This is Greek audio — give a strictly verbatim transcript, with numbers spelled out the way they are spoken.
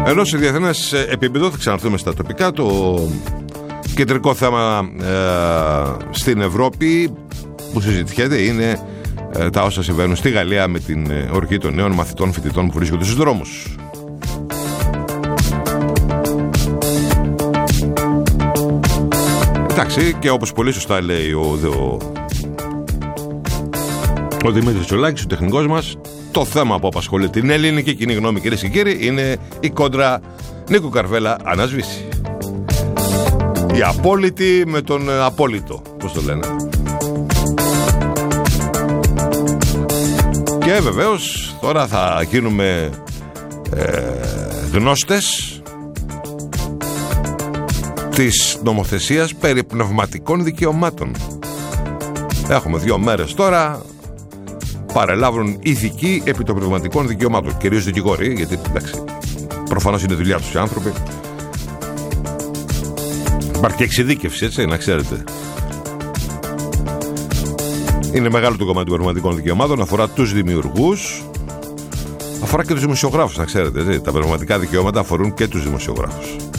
Ενώ σε διεθνές επίπεδο, θα ξαναρθούμε στα τοπικά, το κεντρικό θέμα ε, στην Ευρώπη που συζητιέται είναι ε, τα όσα συμβαίνουν στη Γαλλία με την ε, οργή των νέων μαθητών φοιτητών που βρίσκονται στους δρόμους. Εντάξει, και όπως πολύ σωστά λέει ο, ο, ο Δημήτρης Τσολάκης, ο τεχνικός μας, το θέμα που απασχολεί την ελληνική κοινή γνώμη, κυρίες και κύριοι, είναι η κόντρα Νίκου Καρβέλα Ανασβήση. Η απόλυτη με τον απόλυτο, πώς το λένε. Και βεβαίως τώρα θα γίνουμε ε, γνώστες της νομοθεσίας περί πνευματικών δικαιωμάτων. Έχουμε δύο μέρες τώρα, παρελάβουν ηθικοί επί των πνευματικών δικαιωμάτων, κυρίως δικηγόροι, γιατί εντάξει, προφανώς είναι δουλειά τους οι άνθρωποι. Υπάρχει και εξειδίκευση, έτσι, να ξέρετε. Είναι μεγάλο το κομμάτι των πνευματικών δικαιωμάτων, αφορά τους δημιουργούς, αφορά και τους δημοσιογράφους, να ξέρετε, έτσι. Τα πνευματικά δικαιώματα αφορούν και τους δημοσιογράφους.